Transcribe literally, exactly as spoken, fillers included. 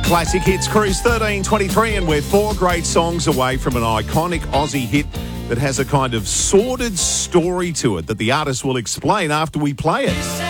Classic Hits Cruise thirteen twenty-three, and we're four great songs away from an iconic Aussie hit that has a kind of sordid story to it that the artist will explain after we play it.